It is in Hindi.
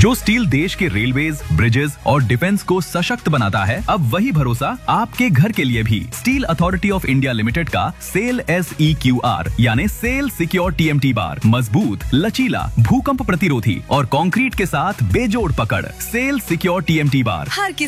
जो स्टील देश के रेलवेज, ब्रिजेस और डिफेंस को सशक्त बनाता है, अब वही भरोसा आपके घर के लिए भी। Steel authority of India limited का सेल SEQR यानी सेल सिक्योर TMT बार मजबूत, लचीला, भूकंप प्रतिरोधी और कंक्रीट के साथ बेजोड़ पकड़। सेल सिक्योर TMT बार हर